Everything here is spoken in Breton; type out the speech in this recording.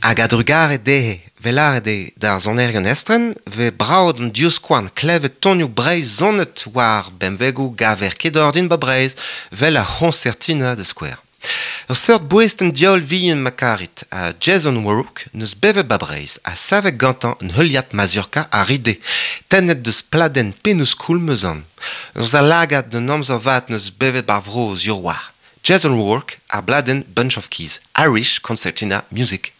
Hag a drugare dehe, velar d'ar zonerien estren, ve braud an diuskouan klevet tonioù breiz zonet war benvegou gaver kedordin ba breiz, vel a c'honcertina de skouer. Ur seurt bouesten diol vihan makarit a Jason Warrock neus bevet ba breiz a savek gantañ un heuliad mazurka a ride, tennet deus pladen penous koul meuzan. Ur zalagat d'un amzer vat neus bevet bar vro ur war. Jason Warrock a bladen Bunch of Keys, Irish Concertina Music.